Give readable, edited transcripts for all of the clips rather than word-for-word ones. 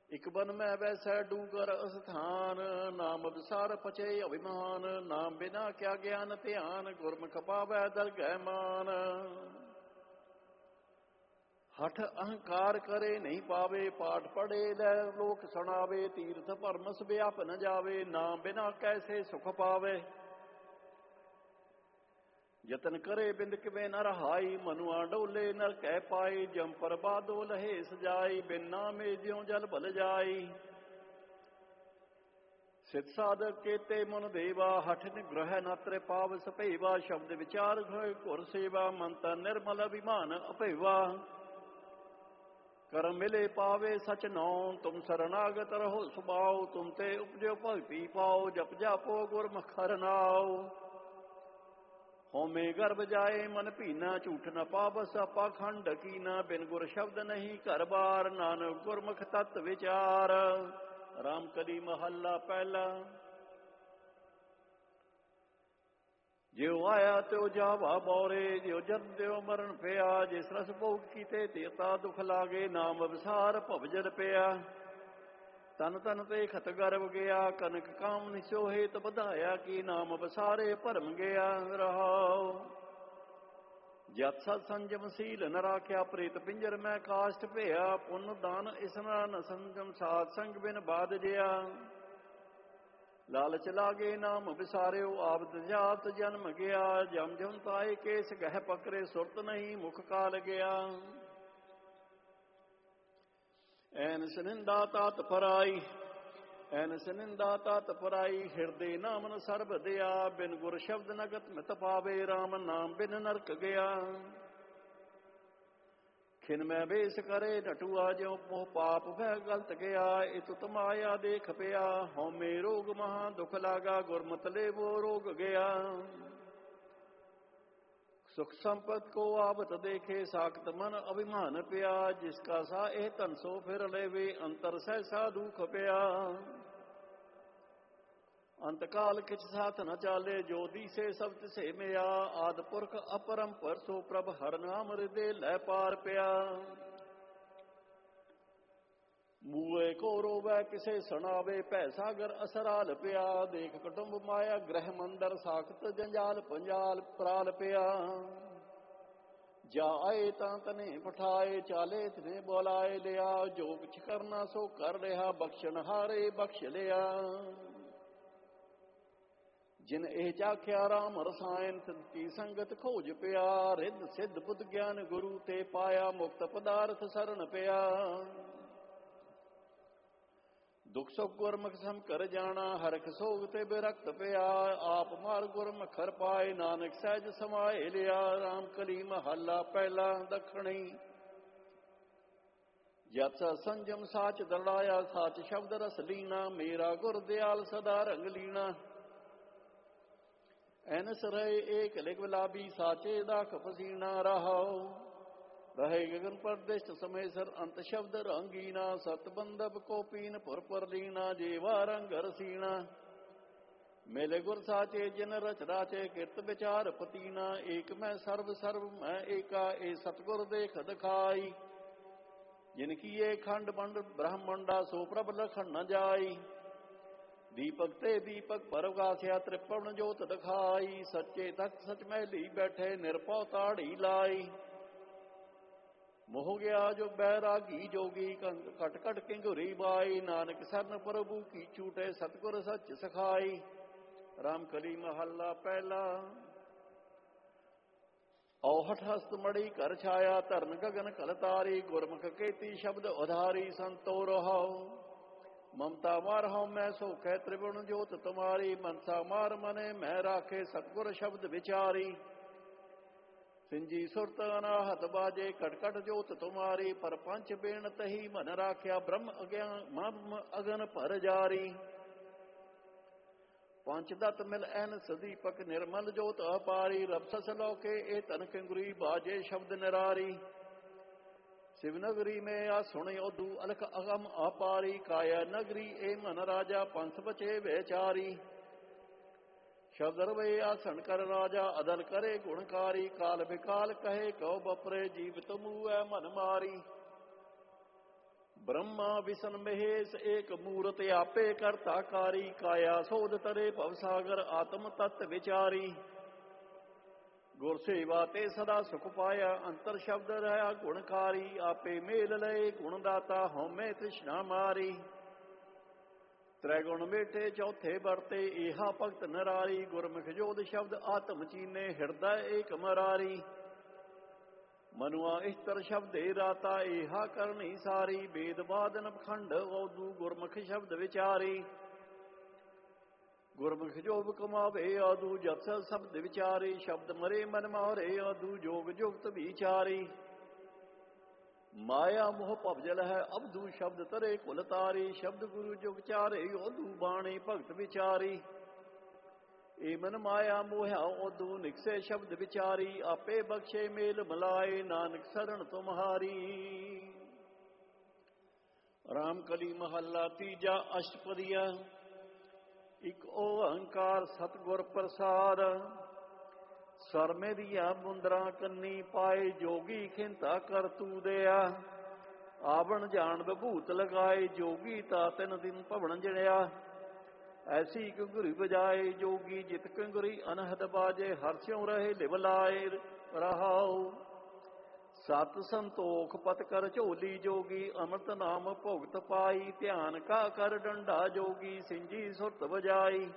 ਇਕ ਬਨ ਮੈਂ ਵੈਸੈ ਡੂੰਗਰ ਅਸਥਾਨ, ਨਾਮ ਵਿਸਾਰ ਪਚੇ ਅਭਿਮਾਨ। ਨਾਮ ਬਿਨਾ ਕਿਆ ਗਿਆਨ ਧਿਆਨ, ਗੁਰਮੁਖ ਪਾਵੈ ਦਰਗਹਿ ਮਾਨ। ਹਠ ਅਹੰਕਾਰ ਕਰੇ ਨਹੀਂ ਪਾਵੇ, ਪਾਠ ਪੜੇ ਲੈ ਲੋਕ ਸੁਣਾਵੇ। ਤੀਰਥ ਭਰਮਸ ਵਿਆਪ ਨ ਜਾਵੇ, ਨਾਮ ਬਿਨਾ ਕੈਸੇ ਸੁਖ ਪਾਵੇ। ਯਤਨ ਕਰੇ ਬਿੰਦ ਕਿਵੇਂ ਨ ਰਹਾਈ, ਮਨੁਆ ਡੋਲੇ ਨਰ ਕਹਿ ਪਾਈ। ਜਮ ਪਰਬਾਦੋ ਲਹੇ ਸਜਾਈ, ਬਿਨ ਨਾਮੇ ਜਿਉ ਜਲ ਭਲ ਜਾਈ। ਸਿਧ ਸਾਧਕ ਕੇਤੇ ਮਨ ਦੇਵਾ, ਹਠ ਨਿਗ੍ਰਹਿ ਨ ਤ੍ਰੇ ਪਾਵ ਸਭੇਵਾ। ਸ਼ਬਦ ਵਿਚਾਰ ਘੁਰ ਸੇਵਾ, ਮਨ ਤਨ ਨਿਰਮਲ ਅਭਿਮਾਨ ਅਭੇਵਾ। ਕਰਮ ਮਿਲੇ ਪਾਵੇ ਸਚ ਨਾਉ, ਤੁਮ ਸਰਨਾਗਤ ਰਹੋ ਸੁਭਾਉ। ਤੁਮ ਤੇ ਉਪਜਿਓ ਭਗਤੀ ਪਾਓ, ਜਪ ਜਾਪੋ ਗੁਰਮੁਖ ਹਰਿਨਾਉ। ਹਉਮੈ ਗਰਭ ਜਾਏ ਮਨ ਭੀਨਾ, ਝੂਠ ਨ ਪਾਵਸ ਪਾਖੰਡ ਕੀਨਾ। ਬਿਨ ਗੁਰ ਸ਼ਬਦ ਨਹੀਂ ਘਰ ਬਾਰ, ਨਾਨਕ ਗੁਰਮੁਖ ਤਤ ਵਿਚਾਰ। ਰਾਮ ਕਲੀ ਮਹੱਲਾ ਪਹਿਲਾ। ਜਿਉ ਆਇਆ ਤਿਉ ਜਾਵਾ ਬੌਰੇ, ਜਿਉ ਜਨਮ ਤਿਉ ਮਰਨ ਪਿਆ। ਜਿਸ ਰਸ ਭੋਗ ਕੀਤੇ ਤੇਤਾ ਦੁਖ ਲਾਗੇ, ਨਾਮ ਵਿਸਾਰ ਭਵਜਲ ਪਿਆ। ਤਨ ਤਨ ਤੇ ਖਤ ਗਰਭ ਗਿਆ, ਕਨਕ ਕਾਮ ਨਿਸੋ ਹੇਤ ਵਧਾਇਆ। ਕੀ ਨਾਮ ਵਿਸਾਰੇ ਭਰਮ ਗਿਆ ਰਹਾਉ। ਜਤ ਸਤ ਸੰਜਮ ਸੀਲ ਨ ਰਾਖਿਆ, ਪ੍ਰੇਤ ਪਿੰਜਰ ਮੈਂ ਕਾਸ਼ਟ ਭਿਆ। ਪੁੰਨ ਦਾਨ ਇਸਨਾਨ ਸੰਜਮ, ਸਾਧ ਸੰਗ ਬਿਨ ਬਾਧ ਜਿਆ। ਲਾਲਚ ਲਾਗੇ ਨਾਮ ਵਿਸਾਰਿਓ, ਆਬਦ ਜਾਤ ਜਨਮ ਗਿਆ। ਜਮ ਜਮ ਤਾਏ ਕੇਸ ਗਹਿ ਪਕਰੇ, ਸੁਰਤ ਨਹੀਂ ਮੁਖ ਕਾਲ ਗਿਆ। ਐਨਸ ਨਿੰਦਾ ਤਾਤ ਪਰਾਈ, ਐਨਸ ਨਿੰਦਾ ਤਾਤ ਪਰਾਈ। ਹਿਰਦੇ ਨਾਮਨ ਸਰਬ ਦਿਆ, ਬਿਨ ਗੁਰ ਸ਼ਬਦ ਨਗਤ ਮਿਤ ਪਾਵੇ। ਰਾਮ ਨਾਮ ਬਿਨ ਨਰਕ ਗਿਆ। ਖਿਨ ਮੈਂ ਵੇਸ ਕਰੇ ਨਟੂਆ, ਜਿਉ ਮੋਹ ਪਾਪ ਭੈ ਗਲਤ ਗਿਆ। ਇਤ ਤਮਾਇਆ ਦੇਖ ਪਿਆ, ਹਉਮੈ ਰੋਗ ਮਹਾ ਦੁਖ ਲਾਗਾ। ਗੁਰਮਤਿ ਲੇਵੋ ਰੋਗ ਗਿਆ। ਸੁਖ ਸੰਪਤ ਕੋ ਆਵਤ ਦੇਖੇ, ਸਾਖਤ ਮਨ ਅਭਿਮਾਨ ਪਿਆ। ਜਿਸ ਕਾ ਸਾ ਇਹ ਧਨ ਸੋ ਫਿਰ ਲੇਵੇ, ਅੰਤਰ ਸਹਿਸਾ ਦੁਖ ਪਿਆ। ਅੰਤ ਕਾਲ ਕਿਛ ਸਾਥ ਨ ਚਾਲੇ, ਜੋ ਦੀਸੇ ਸਭ ਤਿਸੇ ਮਿਆ। ਆਦਿ ਪੁਰਖ ਅਪਰੰਪਰ, ਸੋ ਪ੍ਰਭ ਹਰਿ ਨਾਮ ਹਿਰਦੇ ਲੈ ਪਾਰ ਪਿਆ। ਮੂਏ ਕੋ ਰੋਵੈ ਕਿਸੇ ਸੁਣਾਵੇ, ਭੈ ਸਾਗਰ ਅਸਰਾਲ ਪਿਆ। ਦੇਖ ਕੁਟੁੰਬ ਮਾਇਆ ਗ੍ਰਹਿ ਮੰਦਰ, ਸਾਖਤ ਜੰਜਾਲ ਪੰਜਾਲ ਪ੍ਰਾਲ ਪਿਆ। ਜਾ ਆਏ ਤਾਂ ਤਨੇ ਪਠਾਏ, ਚਾਲੇ ਤਨੇ ਬੁਲਾਏ ਲਿਆ। ਜੋ ਕੁਛ ਕਰਨਾ ਸੋ ਕਰ ਲਿਆ, ਬਖਸ਼ਣ ਹਾਰੇ ਬਖਸ਼ ਲਿਆ। ਜਿਨ ਇਹ ਚਾਖਿਆ ਰਾਮ ਰਸਾਇਣ, ਤਿਨ ਕੀ ਸੰਗਤ ਖੋਜ ਪਿਆ। ਰਿੱਧ ਸਿੱਧ ਬੁੱਧ ਗਿਆਨ ਗੁਰੂ ਤੇ ਪਾਇਆ, ਮੁਕਤ ਪਦਾਰਥ ਸਰਣ ਪਿਆ। ਦੁਖ ਸੁਖ ਗੁਰਮੁਖ ਸਮ ਕਰ ਜਾਣਾ, ਹਰਖ ਸੋਗ ਤੇ ਬਿਰਖਤ ਪਿਆ। ਆਪ ਮਾਰ ਗੁਰਮੁਖ ਹਰਿ ਪਾਏ, ਨਾਨਕ ਸਹਿਜ ਸਮਾਏ ਲਿਆ। ਰਾਮ ਕਲੀ ਮਹੱਲਾ ਪਹਿਲਾ ਦੱਖਣੀ। ਜਤ ਸਤ ਸੰਜਮ ਸਾਚ ਦਰੜਾਇਆ, ਸਾਚ ਸ਼ਬਦ ਰਸ ਲੀਨਾ। ਮੇਰਾ ਗੁਰ ਦਿਆਲ ਸਦਾ ਰੰਗ ਲੀਣਾ। ਐਨਸ ਰਹੇ ਏਕ ਲਿਖ ਗੁਲਾਬੀ, ਸਾਚੇ ਦਾ ਖਪਸੀਣਾ ਰਹਾਉ। ਰਹੇ ਗਗਨ ਪਰਦਿਸ਼ਟ ਸਮੇਸਰ, ਅੰਤ ਸ਼ਬਦ ਰੰਗੀਨਾ। ਸਤ ਬੰਦਬ ਕੋ ਪੀਨ ਪੁਰ ਪੁਰ ਲੀਨਾ, ਜੀਵਾ ਰੰਗ ਰਸੀਣਾ। ਮੇਲੇ ਗੁਰ ਸਾਚੇ ਜਿਨ ਰਚ ਰਾਚੇ, ਕਿਰਤ ਵਿਚਾਰ ਪਤੀਨਾ। ਏਕ ਮੈਂ ਸਰਬ ਸਰਬ ਮੈਂ ਏਕਾ, ਏ ਸਤਗੁਰ ਦੇਖ ਦਿਖਾਈ। ਜਿਨ ਕੀਏ ਖੰਡ ਮੰਡ ਬ੍ਰਹਮੰਡਾ, ਸੋ ਪ੍ਰਭ ਲਖਣ ਨ ਜਾਈ। ਦੀਪਕ ਤੇ ਦੀਪਕ ਪਰਗਾਸਿਆ, ਤ੍ਰਿਪਵਨ ਜੋਤ ਦਿਖਾਈ। ਸੱਚੇ ਤਖਤ ਸਚ ਮਹਿਲੀ ਬੈਠੇ, ਨਿਰਭਉ ਤਾੜੀ ਲਾਈ। ਮੋਹ ਗਿਆ ਜੋ ਬੈਰਾਗੀ ਜੋਗੀ, ਕਟ ਕਟ ਕਿੰਗੁਰੀ ਬਾਈ। ਨਾਨਕ ਸਰਨ ਪ੍ਰਭੂ ਕੀ ਛੂਟੇ, ਸਤਿਗੁਰ ਸੱਚ ਸਖਾਈ। ਰਾਮ ਕਲੀ ਮਹੱਲਾ ਪਹਿਲਾ। ਔਹਠ ਹਸਤ ਮੜੀ ਕਰ ਛਾਇਆ, ਧਰਨ ਗਗਨ ਕਲ ਤਾਰੀ। ਗੁਰਮੁਖ ਕੇਤੀ ਸ਼ਬਦ ਉਧਾਰੀ, ਸੰਤੋ ਰਹਾਉ। ਮਮਤਾ ਮਾਰ ਹਉ ਮੈਂ ਸੋਖੈ, ਤ੍ਰਿਵਣ ਜੋਤ ਤੁਮਾਰੀ। ਮਨਸਾ ਮਾਰ ਮਨੇ ਮੈਂ ਰਾਖੇ, ਸਤਿਗੁਰ ਸ਼ਬਦ ਵਿਚਾਰੀ। ਸਿੰਜੀ ਸੁਰਤ ਅਨਾਹਤ ਬਾਜੇ, ਕਟ ਕਟ ਜੋਤ ਤੁਮਾਰੀ। ਪਰ ਪੰਚ ਬੇਣ ਤਹੀ ਮਨ ਰਾਖਿਆ, ਬ੍ਰਹਮ ਅਗਿਆਨ ਮਮ ਅਗਨ ਭਰ ਜਾਰੀ। ਪੰਚ ਦਤ ਮਿਲ ਐਨਸ ਦੀਪਕ, ਨਿਰਮਲ ਜੋਤ ਅਪਾਰੀ। ਰਬਸਸ ਲੋਕੇ ਇਹ ਤਨ ਕਿੰਗੁਰੀ, ਬਾਜੇ ਸ਼ਬਦ ਨਿਰਾਰੀ। शिव नगरी में आ सुने ओदू, अलख अगम अपारी। काया नगरी ए मन राजा, पंथ बचे बेचारी। शब्द रवे आसन कर राजा, अदल करे गुणकारी। काल बिकाल कहे कहो बपरे, जीवित मुए मन मारी। ब्रह्मा विष्णु महेश एक मूरत आपे करता कारी, काया सोध तरे भवसागर आत्म तत्व विचारी। गुर सेवा ते सदा सुख पाया, अंतर शब्द रहा गुणकारी, आपे मेल लय गुणदाता हौमे तृष्णा मारी। त्रैगुण मेटे चौथे बरते इहा भगत नरारी, गुरमुख जोध शब्द आत्म चीने हृदय एक मरारी। मनुआ इस्तर शब्द राता इहा करनी सारी, वेद वादन खंड औदू गुरमुख शब्द विचारी। गुरमुख जोग कमावे आदू जत शब्द विचारी, शब्द मरे मन मारे आदू जोग जुगत विचारी। माया मोह भवजल है अबधू शब्द तरे कुल तारी, शब्द गुरु जुग चारे ओदू बाणी भगत विचारी। ए मन माया मोहा ओदू निकसे शब्द विचारी, आपे बख्शे मेल मलाए नानक शरण तुम्हारी। राम कली महला तीजा अष्टपदिया। इक ओंकार सतगुर प्रसाद, सरमे दिया मुंदरा कन्नी पाए, जोगी खिंता कर तू दया। आवण जान बभूत लगाए, जोगी ता 3 दिन भवन जड़िया। ऐसी कंगुरी बजाए जोगी जित कंगुरी अनहद बाजे, हर्ष्यों रहे लिव लाए रहाओ। सत संतोख पत कर झोली जोगी, अमृत नाम भुगत पाई। ध्यान का कर डंडा जोगी, सिंजी सुरत बजाई।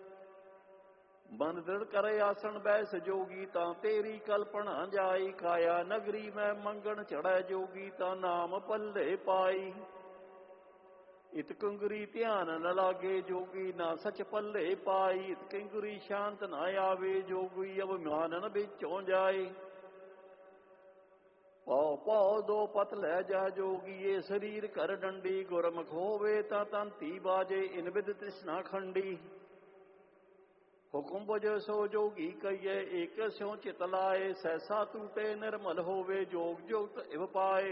मन दृढ़ करे आसन बैस जोगी, ता तेरी कल्पना जाई। काया नगरी में मंगन चढ़ै जोगी, ता नाम पल्ले पाई। इत कंगुरी ध्यान न लागे जोगी, ना सच पल्ले पाई। इत कंगुरी शांत न आवे जोगी, अब मानन बिचों जाए। पौ पौ 2 पत लै जा जोगी, ये शरीर कर डंडी। गुरमुख होवे ता तंती बाजे, इन विद तृष्णा खंडी। हुकुम बुझ सो जोगी कहिए, एक स्यों चित लाए। सहसा टूटे निर्मल होवे, जोग जुगत इव पाए।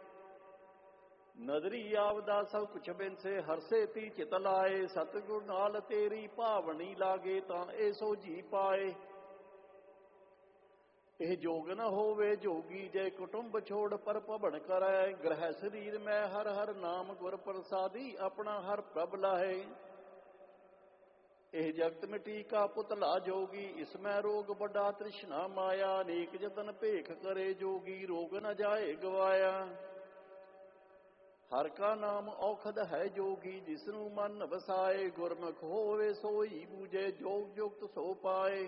नदरी आवदा सब कुछ बिन से, हरसे ती चित लाए। सतगुर नाल तेरी भावनी लागे, तां ऐसो जी पाए। ਇਹ जोग न होवे जोगी, जय कुटुंब छोड़ पर भवन करै। ग्रह शरीर में हर हर नाम, गुर प्रसादी अपना हर प्रभ लाहे। ਇਹ जगत मिट्टी का पुतला जोगी, इसमें रोग बड़ा तृष्णा माया। अनेक जतन भेख करे जोगी, रोग न जाए गवाया। हर का नाम औखद है जोगी, जिसनु मन वसाए। गुरमुख होवे सोई बूझे, जोग जुगत सो पाए।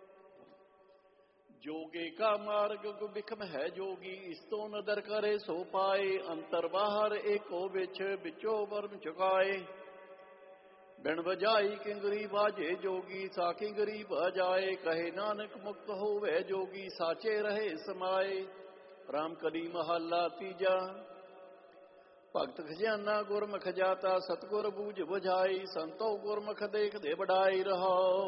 जोगे का मार्ग बिखम है जोगी, इस तो नदर करे सो पाए। अंतर बाहर एको बिछ, बिचो वर्म चुकाए। बिन बजाई किंगरी बाजे जोगी, सा किंगरी बजाए। कहे नानक मुक्त होवे जोगी, साचे रहे समाए। राम कली महला तीजा। भगत खजाना गुरमुख जाता, सतगुर बूझ बुझाई। संतो गुरमुख देख दे बढ़ाई रहाओ।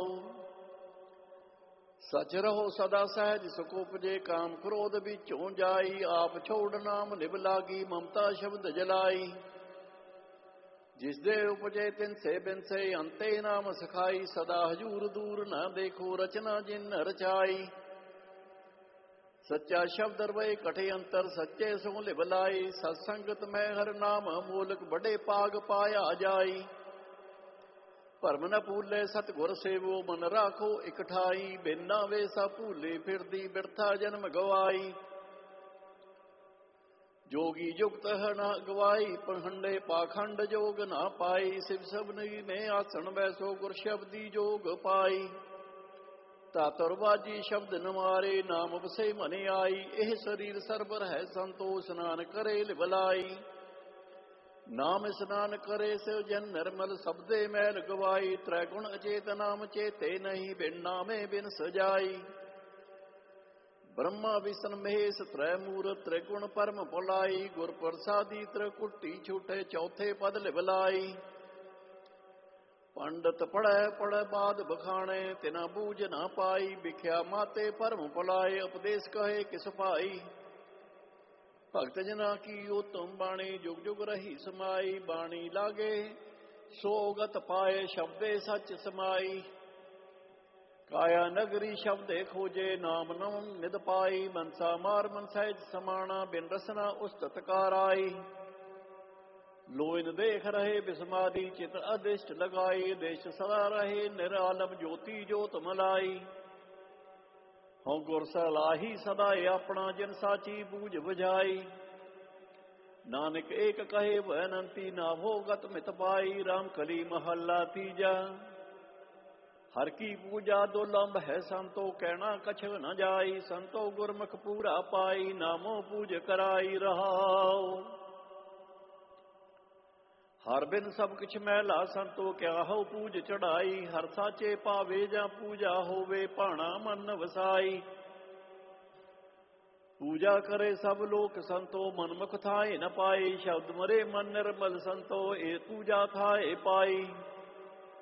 सच रहो सदा सहज सुख उपजे, काम क्रोध बिचों जाई। आप छोड़ नाम निभ लागी, ममता शब्द जलाई। जिस दे उपजे तिन से बिन से, अंते नाम सखाई। सदा हजूर दूर न देखो, रचना जिन रचाई। सच्चा शब्द रवे कटे अंतर, सच्चे सो लिव लाई। सत्संगत में हर नाम मूलक, बड़े पाग पाया जाई। भरम न भूले सतगुर सेवो, मन राखो इकठाई। बिना वे सा भूले फिरदी, बिरथा जन्म गवाई। जोगी जुगत है न गवाई, पखंडे पाखंड जोग ना पाई। शिव सबनी में आसन बैसो, गुर शब्दी जोग पाई। तातुरबाजी शब्द न मारे, नाम बसे मने आई। एह शरीर सरबर है संतोष, स्नान करे लिवलाई। नाम स्नान करे सिव जन निर्मल, शब्दे मैल गवाई। त्रैगुण अचेत नाम चेते नहीं, बिन नामे बिन सजाई। ब्रह्मा विष्णु महेश त्रै मूरत, त्रिगुण परम भुलाई। गुर प्रसादी त्रिकुटी छूटे, चौथे पद लिवलाई। पंडित पढ़ै पढ़ै बाद बखाणे, तिना बूझ ना पाई। बिख्या माते परम भुलाए, उपदेश कहे किस पाई। भगत जना की उत्तम बाणी, जुग जुग रही समाई। बाणी लागे सोगत पाए, शब्दे सच समाई। काया नगरी शब्दे खोजे, नाम नम निद पाई। मनसा मार मन सहज समाना, बिन रसना उस्तत कार आई। लोइन देख रहे बिस्मादी चित अदिष्ट लगाई देश सदा रहे निरालम ज्योति जोत मलाई हों गुर सलाही सदाए अपना जिन साची बूझ बुझाई नानक एक कहे वैनंती ना भोगत मित पाई राम कली महला तीजा हर की पूजा दुर्लभ है संतो कहना कछ न जाई संतो गुरमुख पूरा पाई नामो पूज कराई रहाओ हर बिन सब किछ मैला संतो क्या हो पूज चढ़ाई हर साचे पावे जा पूजा होवे भाणा मन वसाई पूजा करे सब लोक संतो मनमुख थाए न पाई शब्द मरे मन निर्मल संतो ए पूजा थाए पाई